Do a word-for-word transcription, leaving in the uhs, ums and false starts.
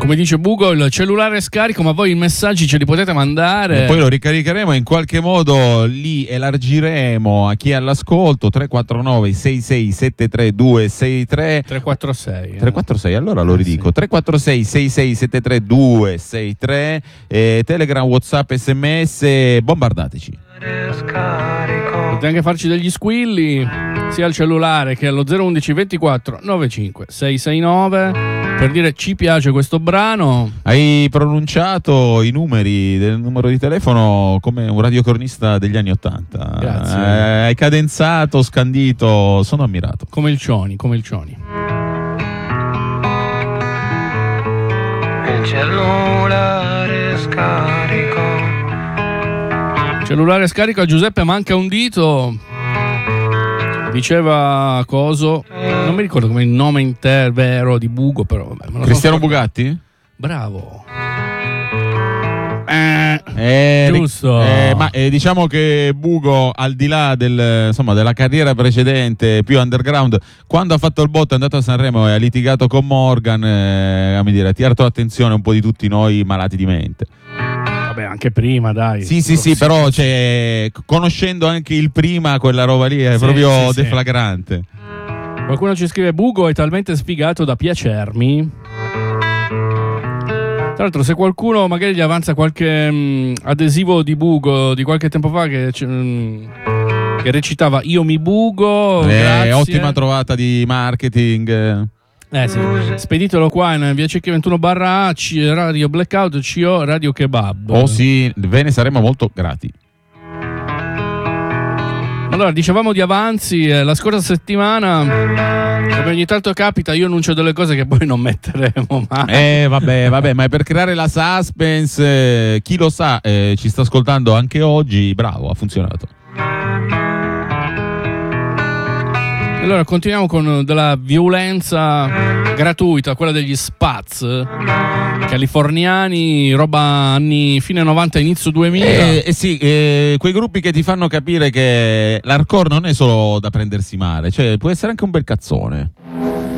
come dice Bugo, il cellulare è scarico, ma voi i messaggi ce li potete mandare. E poi lo ricaricheremo, in qualche modo li elargiremo a chi è all'ascolto. Tre quattro nove sei sei sette tre due sei tre tre quattro sei tre quattro sei, allora lo ridico. Sì. tre quattro sei sei sei sette tre due sei tre, eh, Telegram, WhatsApp, S M S, bombardateci. Potete anche farci degli squilli sia al cellulare che allo zero uno uno ventiquattro novantacinque seicentosessantanove per dire ci piace questo brano. Hai pronunciato i numeri del numero di telefono come un radiocornista degli anni Ottanta. Grazie. Eh, hai cadenzato, scandito, sono ammirato. Come il Cioni, come il Cioni. Il cellulare scarico. Cellulare scarico a Giuseppe manca un dito. Diceva coso, non mi ricordo come il nome intero vero di Bugo, però vabbè, me lo Cristiano so. Bugatti? Bravo. Eh, Eh, giusto. Eh, ma eh, diciamo che Bugo, al di là del, insomma, della carriera precedente più underground, quando ha fatto il botto è andato a Sanremo e ha litigato con Morgan, eh, come dire, ha tirato l'attenzione un po' di tutti noi malati di mente. Vabbè, anche prima, dai. Sì, sì, sì, però cioè, conoscendo anche il prima, quella roba lì è Sì, proprio sì, deflagrante. Sì. Qualcuno ci scrive: Bugo è talmente sfigato da piacermi. Tra l'altro, se qualcuno magari gli avanza qualche mh, adesivo di Bugo di qualche tempo fa che, mh, che recitava "Io mi bugo", Eh, grazie. ottima trovata di marketing. Eh sì, speditelo qua in via Cecchi ventuno barra A, C- Radio Blackout, C O Radio Kebab. Oh sì, ve ne saremo molto grati. Allora, dicevamo di avanzi, eh, la scorsa settimana, come ogni tanto capita, io annuncio delle cose che poi non metteremo mai. Eh vabbè, vabbè, ma è per creare la suspense, eh, chi lo sa, eh, ci sta ascoltando anche oggi, bravo, ha funzionato. Allora, continuiamo con della violenza gratuita, quella degli spaz californiani, roba anni fine novanta, inizio duemila. Eh, eh sì, eh, quei gruppi che ti fanno capire che l'hardcore non è solo da prendersi male, cioè può essere anche un bel cazzone.